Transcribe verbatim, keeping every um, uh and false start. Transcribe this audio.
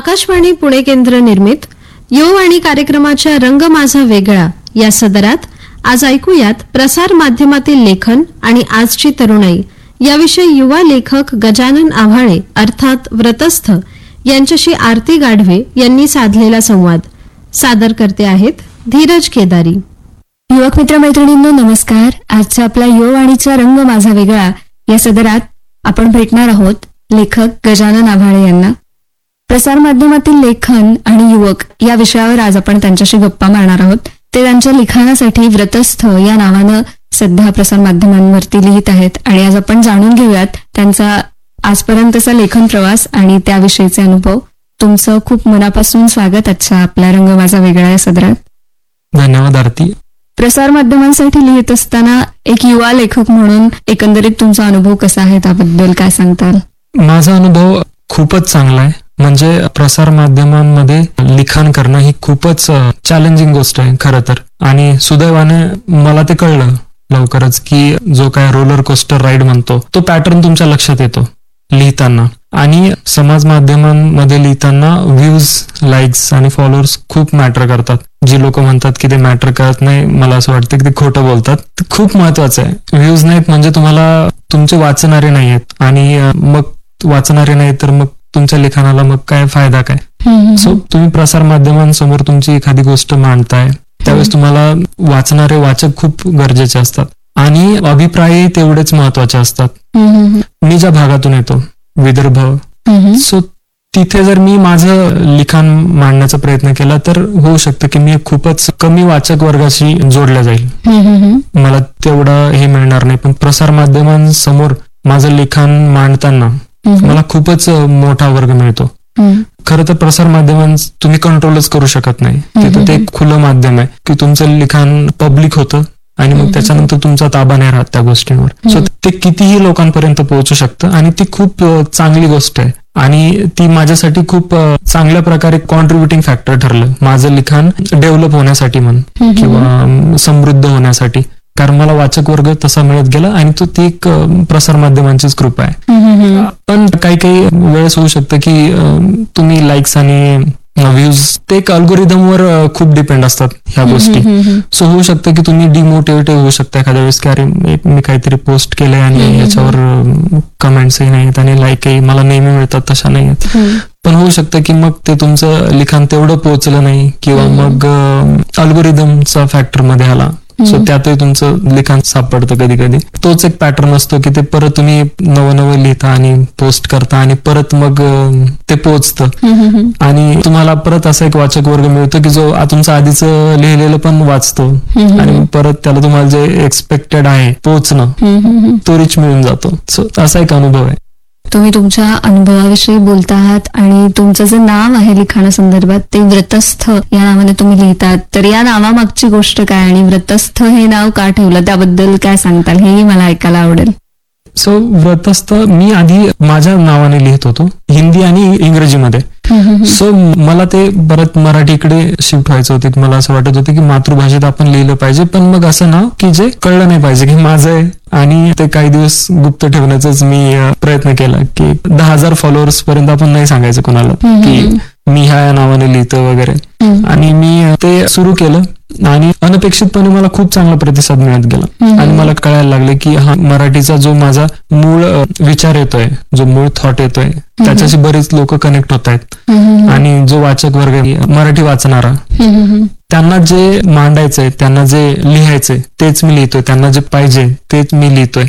आकाशवाणी पुणे केंद्र निर्मित युवावाणी कार्यक्रमाच्या रंग माझा वेगळा या सदरात आज ऐकूयात प्रसार माध्यमातील लेखन आणि आजची तरुणाई याविषयी युवा लेखक गजानन आव्हाळे अर्थात व्रतस्थ यांच्याशी आरती गाढवे यांनी साधलेला संवाद. सादर करते आहेत धीरज केदारी. युवक मित्रमैत्रिणींनो नमस्कार. आजचा आपला युवावाणीचा रंग माझा वेगळा या सदरात आपण भेटणार आहोत लेखक गजानन आव्हाळे यांना. प्रसार माध्यमातील लेखन आणि युवक या विषयावर आज आपण त्यांच्याशी गप्पा मारणार आहोत. ते त्यांच्या लिखाणासाठी व्रतस्थ या नावानं सध्या प्रसार माध्यमांवरती लिहित आहेत आणि आज आपण जाणून घेऊयात त्यांचा आजपर्यंतचा लेखन प्रवास आणि त्याविषयीचे अनुभव. तुमचं खूप मनापासून स्वागत आजच्या आपल्या रंग माझा वेगळा या सदरात. धन्यवाद आरती. प्रसार माध्यमांसाठी लिहित असताना एक युवा लेखक म्हणून एकंदरीत तुमचा अनुभव कसा आहे त्याबद्दल काय सांगताल? माझा अनुभव खूपच चांगला आहे. म्हणजे प्रसार माध्यमांमध्ये लिखाण करणं ही खूपच चॅलेंजिंग गोष्ट आहे खरं तर. आणि सुदैवाने मला ते कळलं लवकरच की जो काय रोलर कोस्टर राईड म्हणतो तो पॅटर्न तुमच्या लक्षात येतो लिहिताना. आणि समाज माध्यमांमध्ये लिहिताना व्ह्यूज, लाईक्स आणि फॉलोअर्स खूप मॅटर करतात. जी लोक म्हणतात की ते मॅटर करत नाही, मला असं वाटतं की ते खोटं बोलतात. ते खूप महत्वाचं आहे. व्ह्यूज नाहीत म्हणजे तुम्हाला तुमचे वाचणारे नाही आहेत आणि मग वाचणारे नाही तर मग तुमच्या लिखाणाला मग काय फायदा काय. सो तुम्ही प्रसार माध्यमांसमोर तुमची एखादी गोष्ट मांडताय त्यावेळेस तुम्हाला वाचणारे वाचक खूप गरजेचे असतात आणि अभिप्रायही तेवढेच महत्वाचे असतात. मी ज्या भागातून येतो विदर्भ, सो तिथे जर मी माझं लिखाण मांडण्याचा प्रयत्न केला तर होऊ शकतं की मी खूपच कमी वाचक वर्गाशी जोडल्या जाईल, मला तेवढं हे मिळणार नाही. पण प्रसार माध्यमांसमोर माझं लिखाण मांडताना मला खूपच मोठा वर्ग मिळतो. खरं तर प्रसार माध्यमां तुम्ही कंट्रोलच करू शकत नाही. तिथं ते खुलं माध्यम आहे की तुमचं लिखाण पब्लिक होतं आणि मग त्याच्यानंतर तुमचा ताबा नाही राहत त्या गोष्टींवर. सो ते कितीही लोकांपर्यंत पोहोचू शकतं आणि ती खूप चांगली गोष्ट आहे आणि ती माझ्यासाठी खूप चांगल्या प्रकारे कॉन्ट्रीब्युटिंग फॅक्टर ठरलं माझं लिखाण डेव्हलप होण्यासाठी म्हण किंवा समृद्ध होण्यासाठी. कारण मला वाचक वर्ग तसा मिळत गेला आणि तो ती एक प्रसार माध्यमांचीच कृपा आहे. पण काही काही वेळेस होऊ शकतं की तुम्ही लाईक्स आणि व्ह्यूज ते एक अल्गोरिदमवर खूप डिपेंड असतात ह्या गोष्टी. सो होऊ शकतं की तुम्ही डिमोटिवेटिव्ह होऊ शकता एखाद्या वेळेस की अरे मी काहीतरी पोस्ट केलंय आणि याच्यावर कमेंट्सही नाहीत आणि लाईकही मला नेहमी मिळतात तशा नाही आहेत. पण होऊ शकतं की मग ते तुमचं लिखाण तेवढं पोहोचलं नाही किंवा मग अल्गोरिदमचा फॅक्टर मध्ये आला. सो त्यातही तुमचं लिखाण सापडतं कधी कधी. तोच एक पॅटर्न असतो की ते परत तुम्ही नवं नवं लिहिता आणि पोस्ट करता आणि परत मग ते पोचतं आणि तुम्हाला परत असा एक वाचक वर्ग मिळतो की जो तुमचं आधीच लिहिलेलं पण वाचतो आणि परत त्याला तुम्हाला जे एक्सपेक्टेड आहे पोचणं तो रिच मिळून जातो. सो असा एक अनुभव आहे. तुम्ही तुमच्या अनुभवाविषयी बोलता आहात आणि तुमचं जे नाव आहे लिखाणासंदर्भात ते व्रतस्थ या नावाने तुम्ही लिहितात. तर या नावामागची गोष्ट काय आणि व्रतस्थ हे नाव का ठेवलं त्याबद्दल काय सांगताल हेही मला ऐकायला आवडेल. सो व्रतस्थ मी आधी माझ्या नावाने लिहित होतो हिंदी आणि इंग्रजीमध्ये. सो मला ते परत मराठीकडे शिफ्ट व्हायचं होतं. मला असं वाटत होतं की मातृभाषेत आपण लिहिलं पाहिजे पण मग असं नाव की जे कळलं नाही पाहिजे की माझं आहे. आणि ते काही दिवस गुप्त ठेवण्याचाच मी प्रयत्न केला की दहा हजार फॉलोअर्स पर्यंत आपण नाही सांगायचं कोणाला की मी ह्या नावाने लिहितो वगैरे. आणि मी ते सुरू केलं आणि अनपेक्षितपणे मला खूप चांगला प्रतिसाद मिळत गेला आणि मला कळायला लागले की हा मराठीचा जो माझा मूळ विचार येतोय, जो मूळ थॉट येतोय त्याच्याशी बरेच लोक कनेक्ट होत आहेत आणि जो वाचक वर्ग मराठी वाचणारा त्यांना जे मांडायचंय, त्यांना जे लिहायचंय तेच मी लिहितोय, त्यांना जे पाहिजे तेच मी लिहितोय.